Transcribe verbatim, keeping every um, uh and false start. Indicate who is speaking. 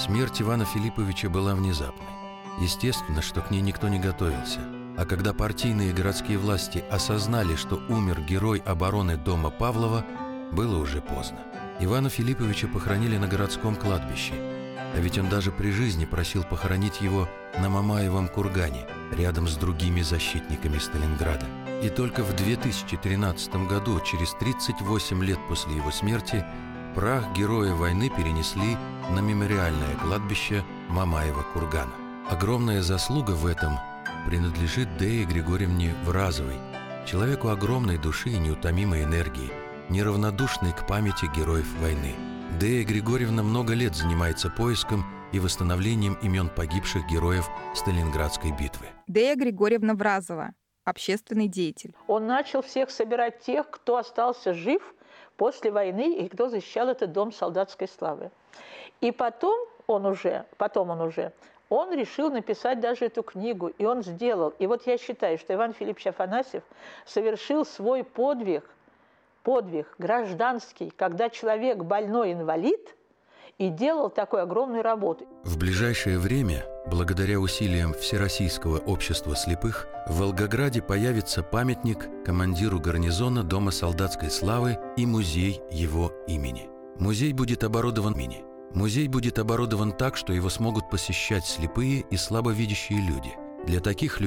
Speaker 1: Смерть Ивана Филипповича была внезапной. Естественно, что к ней никто не готовился. А когда партийные и городские власти осознали, что умер герой обороны дома Павлова, было уже поздно. Ивана Филипповича похоронили на городском кладбище. А ведь он даже при жизни просил похоронить его на Мамаевом кургане, рядом с другими защитниками Сталинграда. И только в две тысячи тринадцатом году, через тридцать восемь лет после его смерти, прах героя войны перенесли на мемориальное кладбище Мамаева кургана. Огромная заслуга в этом принадлежит Дее Григорьевне Вразовой, человеку огромной души и неутомимой энергии, неравнодушной к памяти героев войны. Дея Григорьевна много лет занимается поиском и восстановлением имен погибших героев Сталинградской битвы.
Speaker 2: Дея Григорьевна Вразова, общественный деятель.
Speaker 3: Он начал всех собирать тех, кто остался жив после войны и кто защищал этот дом солдатской славы. И потом он уже, потом он уже, он решил написать даже эту книгу, и он сделал. И вот я считаю, что Иван Филиппович Афанасьев совершил свой подвиг, подвиг гражданский, когда человек больной инвалид, и делал такую огромную работу.
Speaker 1: В ближайшее время, благодаря усилиям Всероссийского общества слепых, в Волгограде появится памятник командиру гарнизона Дома солдатской славы и музей его имени. Музей будет оборудован мини. Музей будет оборудован так, что его смогут посещать слепые и слабовидящие люди. Для таких людей